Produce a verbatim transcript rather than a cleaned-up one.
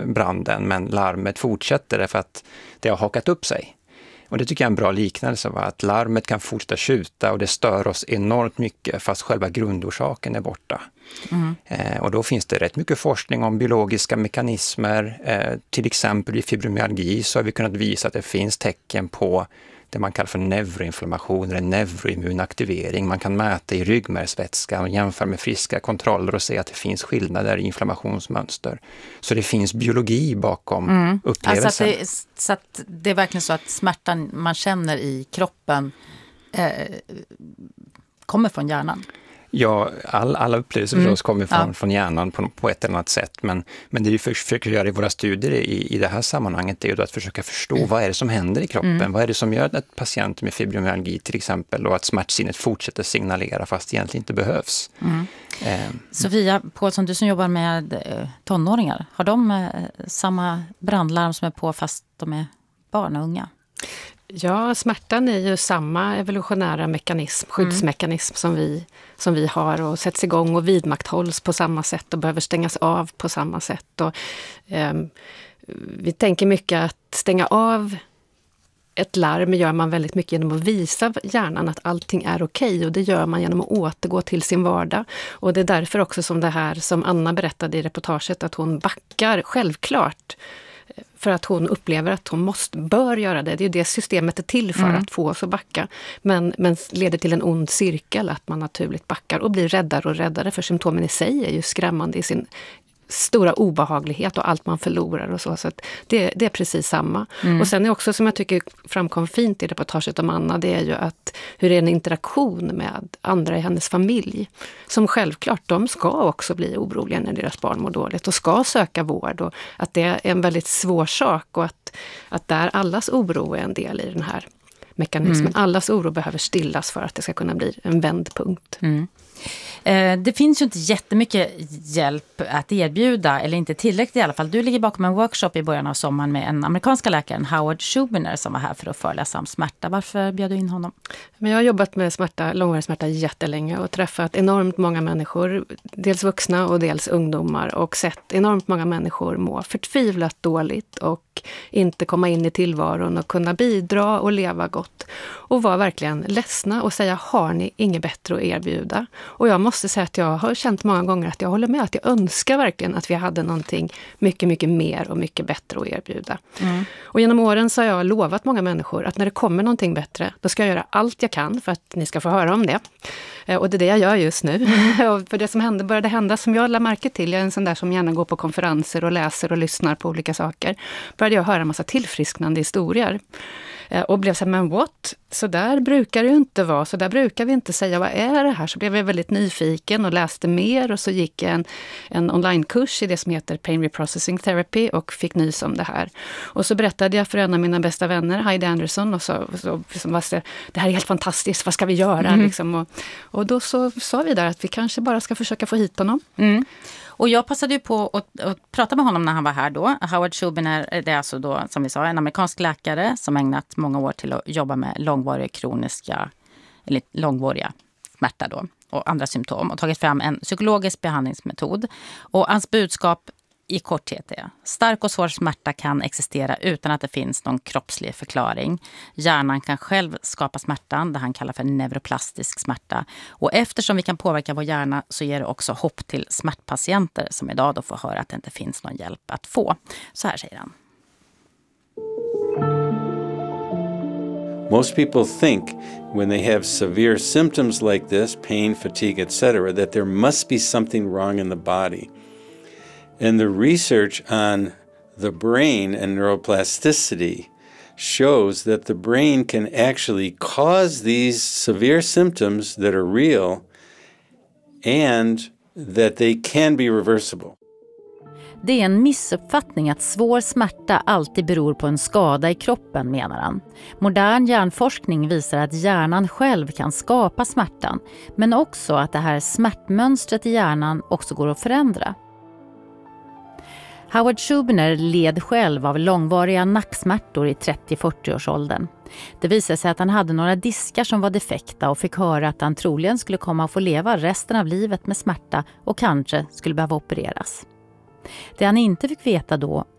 branden, men larmet fortsätter därför att det har hakat upp sig. Och det tycker jag är en bra liknelse, va? Att larmet kan fortsätta tjuta och det stör oss enormt mycket fast själva grundorsaken är borta. Mm. Eh, och då finns det rätt mycket forskning om biologiska mekanismer. Eh, till exempel i fibromyalgi så har vi kunnat visa att det finns tecken på det man kallar för neuroinflammation eller neuroimmunaktivering. Man kan mäta i ryggmärgsvätska och jämföra med friska kontroller och se att det finns skillnader i inflammationsmönster. Så det finns biologi bakom mm. upplevelsen. Alltså att det, så att det är verkligen så att smärtan man känner i kroppen eh, kommer från hjärnan? Ja, all, alla upplevelser mm. förstås kommer från, ja. från hjärnan på, på ett eller annat sätt. Men, men det vi försöker göra i våra studier i, i det här sammanhanget är ju att försöka förstå mm. vad är det som händer i kroppen. Mm. Vad är det som gör att patienter med fibromyalgi till exempel och att smärtsinnet fortsätter signalera fast det egentligen inte behövs. Mm. Eh. Sofia Pålsson, du som jobbar med eh, tonåringar, har de eh, samma brandlarm som är på fast de är barn och unga? Ja, smärtan är ju samma evolutionära mekanism, skyddsmekanism mm. som, vi, som vi har och sätts igång och vidmakthålls på samma sätt och behöver stängas av på samma sätt. Och, eh, vi tänker mycket att stänga av ett larm gör man väldigt mycket genom att visa hjärnan att allting är okej, och det gör man genom att återgå till sin vardag. Och det är därför också som det här som Anna berättade i reportaget, att hon backar självklart. För att hon upplever att hon måste, bör göra det. Det är ju det systemet är till för, mm. att få oss att backa. Men, men leder till en ond cirkel att man naturligt backar och blir räddare och räddare. För symptomen i sig är ju skrämmande i sin stora obehaglighet och allt man förlorar och så. Så att det, det är precis samma. Mm. Och sen är också, som jag tycker framkom fint i reportaget om Anna, det är ju att hur det är en interaktion med andra i hennes familj. Som självklart, de ska också bli oroliga när deras barn mår dåligt och ska söka vård. Och att det är en väldigt svår sak och att, att där allas oro är en del i den här mekanismen. Mm. Allas oro behöver stillas för att det ska kunna bli en vändpunkt. Mm. Det finns ju inte jättemycket hjälp att erbjuda, eller inte tillräckligt i alla fall. Du ligger bakom en workshop i början av sommaren med en amerikanska läkaren, Howard Schubiner, som var här för att föreläsa om smärta. Varför bjöd du in honom? Men jag har jobbat med smärta, långvarig smärta jättelänge och träffat enormt många människor, dels vuxna och dels ungdomar, och sett enormt många människor må förtvivlat dåligt och inte komma in i tillvaron och kunna bidra och leva gott. Och vara verkligen ledsna och säga, har ni inget bättre att erbjuda? Och jag måste säga att jag har känt många gånger att jag håller med, att jag önskar verkligen att vi hade någonting mycket, mycket mer och mycket bättre att erbjuda. Mm. Och genom åren så har jag lovat många människor att när det kommer någonting bättre, då ska jag göra allt jag kan för att ni ska få höra om det. Och det är det jag gör just nu. Mm. Och för det som hände började hända, som jag lade märke till, jag är en sån där som gärna går på konferenser och läser och lyssnar på olika saker, började jag höra en massa tillfrisknande historier. Och blev så här, men what? Så där brukar det ju inte vara. Så där brukar vi inte säga, vad är det här? Så blev jag väldigt nyfiken och läste mer. Och så gick jag en, en onlinekurs i det som heter Pain Reprocessing Therapy och fick nys om det här. Och så berättade jag för en av mina bästa vänner, Heidi Anderson, och så, så liksom, det här är helt fantastiskt, vad ska vi göra? Mm. Liksom. Och, och då så sa vi där att vi kanske bara ska försöka få hit honom. Mm. Och jag passade ju på att, att prata med honom när han var här då. Howard Schubiner, det är alltså då, som vi sa, en amerikansk läkare som ägnat många år till att jobba med långvariga kroniska, eller långvariga smärta då, och andra symptom, och tagit fram en psykologisk behandlingsmetod. Och hans budskap i korthet är: stark och svår smärta kan existera utan att det finns någon kroppslig förklaring. Hjärnan kan själv skapa smärtan, det han kallar för neuroplastisk smärta. Och eftersom vi kan påverka vår hjärna så ger det också hopp till smärtpatienter som idag då får höra att det inte finns någon hjälp att få. Så här säger han. Most people think when they have severe symptoms like this, pain, fatigue, et cetera, that there must be something wrong in the body. And the research on the brain and neuroplasticity shows that the brain can actually cause these severe symptoms that are real and that they can be reversible. Det är en missuppfattning att svår smärta alltid beror på en skada i kroppen, menar han. Modern hjärnforskning visar att hjärnan själv kan skapa smärtan, men också att det här smärtmönstret i hjärnan också går att förändra. Howard Schubiner led själv av långvariga nacksmärtor i trettio till fyrtio-årsåldern. Det visade sig att han hade några diskar som var defekta och fick höra att han troligen skulle komma att få leva resten av livet med smärta och kanske skulle behöva opereras. Det han inte fick veta då